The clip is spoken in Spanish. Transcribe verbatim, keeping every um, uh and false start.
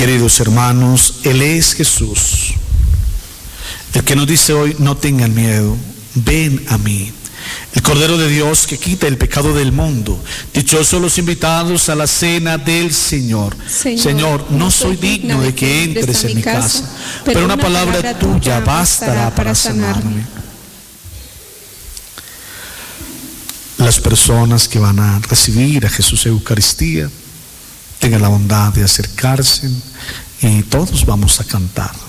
Queridos hermanos, Él es Jesús, el que nos dice hoy: no tengan miedo, ven a mí. El Cordero de Dios que quita el pecado del mundo. Dichosos los invitados a la cena del Señor. Señor, Señor no soy digno de que entres en mi casa, pero una palabra tuya bastará para sanarme. Las personas que van a recibir a Jesús en Eucaristía, tengan la bondad de acercarse y todos vamos a cantar.